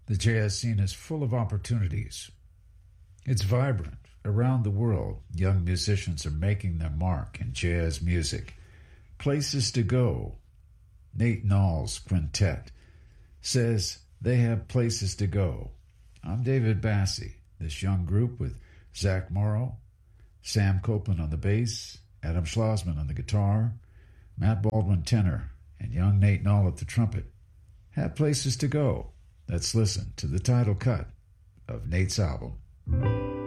The jazz scene is full of opportunities. It's vibrant. Around the world, young musicians are making their mark in jazz music. Places to go. Nate Nall's quintet says they have places to go. I'm David Bassie. This young group with Zach Morrow, Sam Copeland on the bass, Adam Schlossman on the guitar, Matt Baldwin tenor, and young Nate Nall at the trumpet have places to go. Let's listen to the title cut of Nate's album.